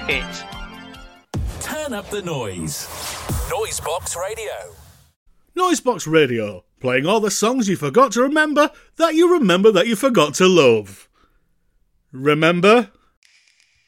hit. Turn up the noise. Noisebox Radio. Noisebox Radio, playing all the songs you forgot to remember that you remember that you forgot to love. Remember?